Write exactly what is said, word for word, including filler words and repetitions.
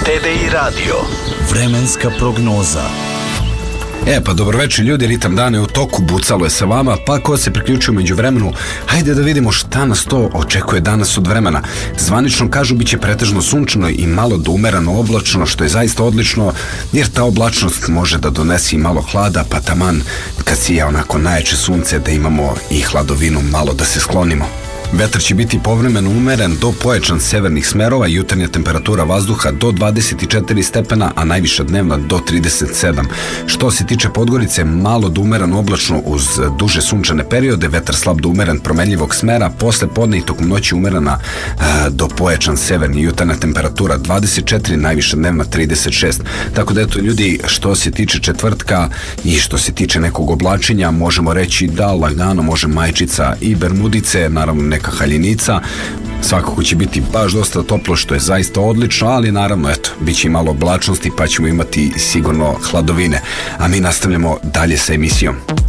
te ve i radio. Vremenska prognoza. E pa dobroveče ljudi, ritam dana je u toku, bucalo je sa vama, pa ko se priključio među vremenu, hajde da vidimo šta nas to očekuje danas od vremena. Zvanično kažu bit će pretežno sunčano i malo do umereno oblačno, što je zaista odlično, jer ta oblačnost može da donesi i malo hlada, pa taman kad sija onako najjače sunce da imamo i hladovinu malo da se sklonimo. Vetar će biti povremeno umeren do pojačan severnih smerova, jutarnja temperatura vazduha do dvadeset četiri stepena, a najviša dnevna do trideset sedam. Što se tiče Podgorice, malo do umereno oblačno uz duže sunčane periode, vetar slab do umeren promenljivog smera, posle podne i tokom noći umerena a, do pojačan severni, jutarnja temperatura dvadeset četiri, najviša dnevna trideset šest. Tako da eto ljudi, što se tiče četvrtka i što se tiče nekog oblačenja, možemo reći da lagano može majčica i bermudice, naravno neka haljenica, svakako će biti baš dosta toplo, što je zaista odlično, ali naravno, eto, bit će i malo oblačnosti, pa ćemo imati sigurno hladovine. A mi nastavljamo dalje sa emisijom.